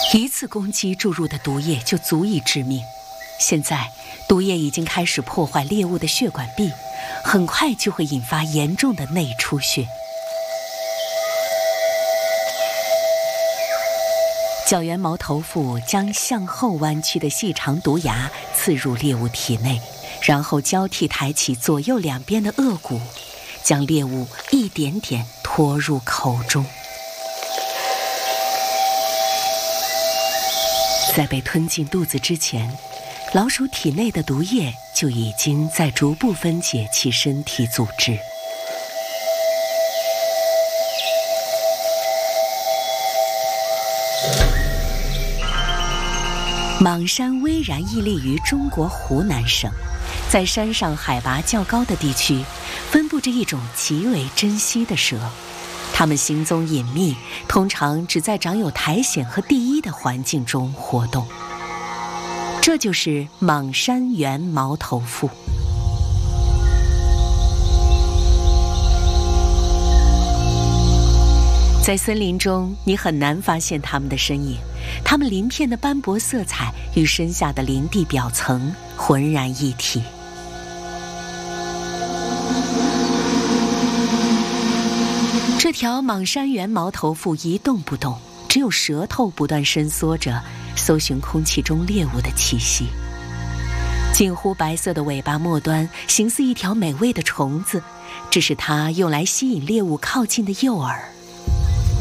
一次攻击注入的毒液就足以致命。现在毒液已经开始破坏猎物的血管壁，很快就会引发严重的内出血。角源毛头腹将向后弯曲的细长毒牙刺入猎物体内，然后交替抬起左右两边的颚骨，将猎物一点点拖入口中。在被吞进肚子之前，老鼠体内的毒液就已经在逐步分解其身体组织。蟒山巍然屹立于中国湖南省，在山上海拔较高的地区，分布着一种极为珍稀的蛇。它们行踪隐秘，通常只在长有苔藓和地衣的环境中活动。这就是蟒山原毛头腹。在森林中，你很难发现它们的身影，它们鳞片的斑驳色彩与身下的林地表层浑然一体。这条蟒山原毛头腹一动不动，只有舌头不断伸缩着，搜寻空气中猎物的气息。近乎白色的尾巴末端形似一条美味的虫子，这是它用来吸引猎物靠近的诱饵。